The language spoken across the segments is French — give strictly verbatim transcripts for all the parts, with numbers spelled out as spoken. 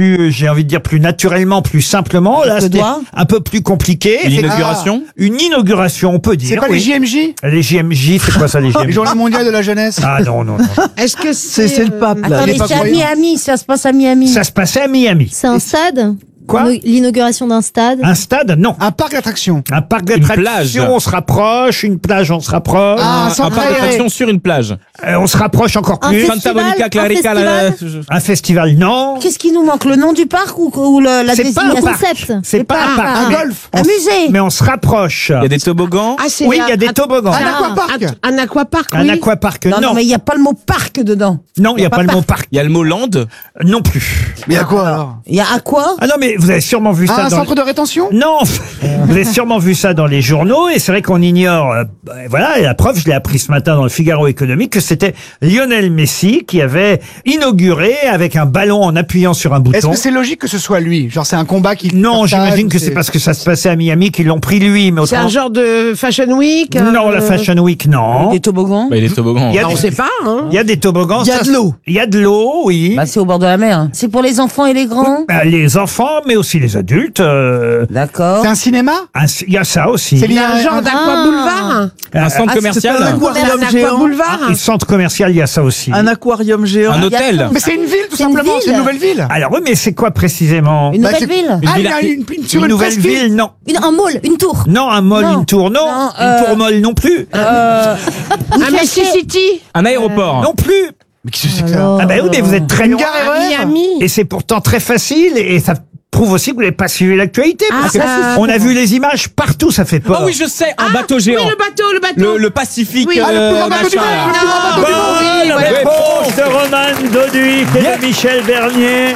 plus, j'ai envie de dire plus naturellement, plus simplement. Là, c'était un peu plus compliqué. Une inauguration ah, Une inauguration, on peut dire. C'est pas oui. les J M J? Les J M J, c'est quoi ça, les J M J? Les Journées mondiales de la jeunesse. Ah non, non, non. Est-ce que c'est... C'est le pape, là. Attendez, c'est à Miami, ça se passe à Miami. Ça se passait à Miami. C'est un stade? Quoi? L'inauguration d'un stade? Un stade? Non. Un parc d'attractions. Un parc Une plage. d'attractions, on se rapproche. Une plage, on se rapproche. Ah, Un centre parc aéré. d'attraction sur une plage. Euh, on se rapproche encore Un plus. festival, Santa Monica, un Clarica, la- festival. Un festival, non. Qu'est-ce qui nous manque? Le nom du parc ou, ou le- la C'est pas un désignation? parc. concept. C'est pas un parc. Un mais golf. Un musée. Mais on se rapproche. Il y a des toboggans. Ah, c'est Oui, un- il y a des un- toboggans. Un aquapark. Un, un aquapark, Un oui. aquapark, Non, non. non, mais il n'y a pas le mot parc dedans. Non, il n'y a pas le mot parc. Il y a le mot land. Non plus. Mais à quoi alors? Il y a à quoi? Ah non, mais vous avez sûrement vu ça Ah, un dans... centre de rétention? Non, vous avez sûrement vu ça dans les journaux et c'est vrai qu'on ignore, euh, bah, voilà, et la preuve, je l'ai appris ce matin dans le Figaro économique, que c'était Lionel Messi qui avait inauguré avec un ballon en appuyant sur un Est-ce bouton. que c'est logique que ce soit lui? Genre c'est un combat qui... Non, partage, j'imagine ou que c'est parce que ça se passait à Miami qu'ils l'ont pris lui, mais C'est autrement... un genre de Fashion Week. Non, euh, la Fashion Week, non. Des toboggans? Bah, il y a des toboggans. Il y a bah, on des- sait pas, hein. Il y a des toboggans. Il y a ça, de l'eau. Il y a de l'eau, oui. Bah, c'est au bord de la mer. C'est pour les enfants et les grands? Bah, les enfants, mais aussi les adultes. euh, D'accord. C'est un cinéma? un- Il y a ça aussi. C'est Il y a un un- genre un- d'aqua boulevard. Un centre Ah, commercial. c'est un C'est aquarium un aqua géant. boulevard. Et centre commercial, il y a ça aussi. Un aquarium géant. Un hôtel. Mais c'est une ville tout C'est une simplement, ville. c'est une nouvelle ville. Alors oui, mais c'est quoi précisément? Une Bah, nouvelle c'est- ville? Ah, il y ville a une, une, sur Une une nouvelle presqu'île. ville, non. Une, un mall, une tour. Non, un mall, Non. une tour, non. Non, une euh, tour molle non plus. Euh, Un Messi City. Un aéroport. Non plus. Mais qu'est-ce que c'est que ça? Ah ben oui, mais vous êtes très Une loin. gare À R E R? Miami. Et c'est pourtant très facile et ça prouve aussi que vous n'avez pas suivi l'actualité. Ah, parce que ça, on a vu les images partout, ça fait peur. Ah oui, je sais, un Ah, bateau géant. Oui, le bateau, le bateau. Le, le Pacifique. Oui. Ah, le plus euh, grand bateau du machin, monde, là. le plus grand bateau du monde. Bonne Oui, réponse de Roman Doduic et de Michel Bernier.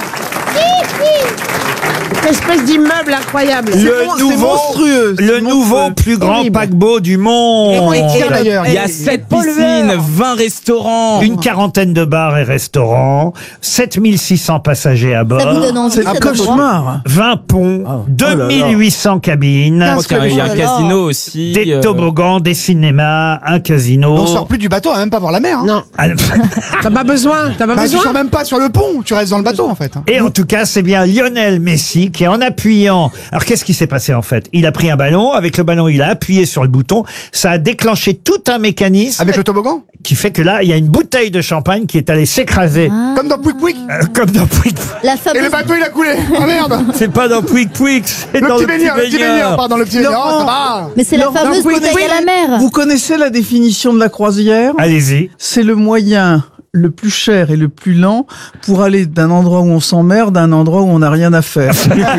Une espèce d'immeuble incroyable. Le C'est nouveau, monstrueux. le c'est nouveau monstrueux. plus grand Horrible. paquebot du monde. Et tiens, d'ailleurs, Il y a sept piscines, vingt restaurants. Une quarantaine de bars et restaurants, sept mille six cents passagers à Ça vous bord, donne envie, C'est ça un donne droit. cauchemar. vingt ponts, deux mille huit cents cabines, Je crois qu'il y a- il y a un Oh là là. casino aussi. des euh, toboggans, des cinémas, un casino. On sort plus du bateau, à même pas voir la mer. Hein. Non, Ah, t'as pas besoin. T'as pas Bah, tu besoin. sors même pas sur le pont, tu restes dans le bateau en fait. Et en tout cas, c'est bien Lionel Messi qui, en appuyant... Alors, qu'est-ce qui s'est passé en fait? Il a pris un ballon, avec le ballon, il a appuyé sur le bouton, ça a déclenché tout un mécanisme Avec le toboggan? qui fait que là, il y a une bouteille de champagne qui est allée s'écraser. Comme dans Pouic Pouic. Euh, comme dans Pouic. La Et fameuse... le bateau il a coulé. Oh merde. C'est pas dans Pouic Pouic, c'est Le dans petit le baigneur, le petit baigneur, pardon, le petit baigneur. Laurent. Oh, ça va. Mais c'est la Laurent, fameuse oui, bouteille oui. à la mer. Vous connaissez la définition de la croisière? Allez-y. C'est le moyen le plus cher et le plus lent pour aller d'un endroit où on s'emmerde à un endroit où on n'a rien à faire.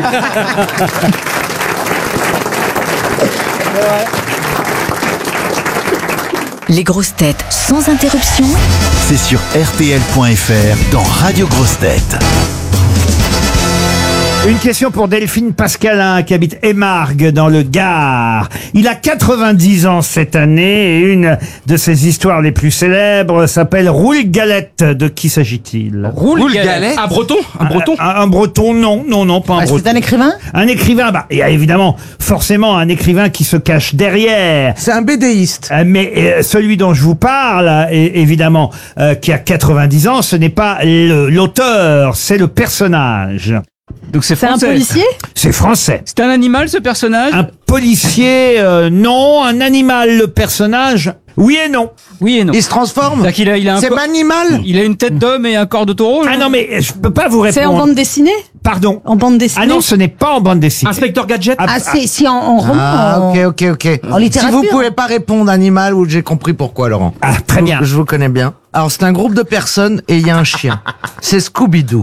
Les grosses têtes sans interruption. C'est sur R T L point F R dans Radio Grosses Têtes. Une question pour Delphine Pascalin qui habite Émargues dans le Gard. Il a quatre-vingt-dix ans cette année et une de ses histoires les plus célèbres s'appelle Roule Galette. De qui s'agit-il? Roule galette. Un breton. Un breton. Un, un breton, non, non, non, pas un Ah, breton. c'est un écrivain? Un écrivain, bah, il y a évidemment forcément un écrivain qui se cache derrière. C'est un bédéiste. Euh, Mais euh, celui dont je vous parle, euh, é- évidemment, euh, qui a quatre-vingt-dix ans, ce n'est pas le- l'auteur, c'est le personnage. Donc c'est C'est un français. policier? C'est français. C'est un animal ce personnage? Un policier, euh, non. Un animal, le personnage, oui et non. Oui et non. Il se transforme. C'est-à-dire qu'il a, il a un C'est corps- animal. il a une tête d'homme et un corps de taureau. Ah non, mais je peux pas vous C'est en répondre. bande dessinée? Pardon. En bande dessinée? Ah non, ce n'est pas en bande dessinée. Inspecteur Gadget. Ah, Ah, c'est si en, en roman. Ah, en- ok, ok, ok. En littérature. Si vous pouvez pas répondre animal, ou j'ai compris pourquoi, Laurent. Ah, très Je- bien. Je vous connais bien. Alors, c'est un groupe de personnes et il y a un chien. C'est Scooby-Doo.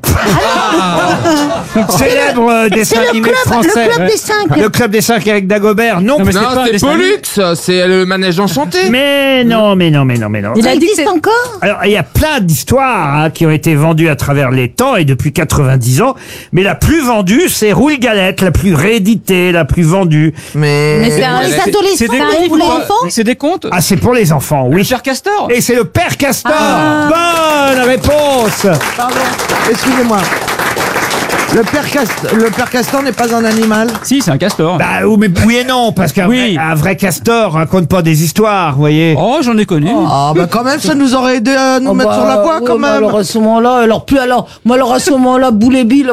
Célèbre euh, dessin C'est le animé club, français. le club des cinq. Le club des cinq avec Dagobert, non. Non, mais Non, c'est pas un c'est dessin animé. Pollux, c'est le manège enchanté. Mais non, mais non, mais non, mais non. Il Ça a dit que existe c'est- encore? Alors, il y a plein d'histoires hein, qui ont été vendues à travers les temps et depuis quatre-vingt-dix ans. Mais la plus vendue, c'est Roule Galette, la plus rééditée, la plus vendue. Mais, Mais c'est un les C'est- adolescents, c'est des un contes livre ou pour pas enfants? C'est des contes. Ah, c'est pour les enfants, Le oui. cher Castor. Et c'est le Père Castor. Ah. Bonne réponse. Pardon, excusez-moi. Le père, Cast- le père Castor n'est pas un animal. Si, c'est un castor. Bah, ou- mais oui et non, parce qu'un Oui. vrai, un vrai castor raconte pas des histoires, vous voyez. Oh, j'en ai connu. Ah, bah quand même, ça nous aurait aidé à nous Oh, mettre bah, sur la voie, ouais, quand mais même. Alors à ce moment-là, alors plus alors, moi alors à ce moment-là, Boulébi,